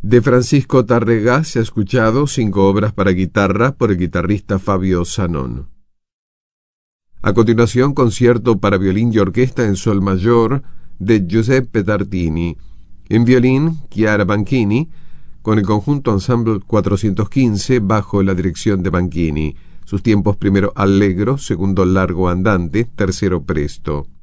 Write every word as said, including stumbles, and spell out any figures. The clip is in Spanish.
De Francisco Tárrega se ha escuchado cinco obras para guitarra por el guitarrista Fabio Zanón. A continuación, concierto para violín y orquesta en sol mayor de Giuseppe Tartini. En violín, Chiara Banchini, con el conjunto Ensemble cuatrocientos quince bajo la dirección de Banchini. Sus tiempos: primero allegro, segundo largo andante, tercero presto.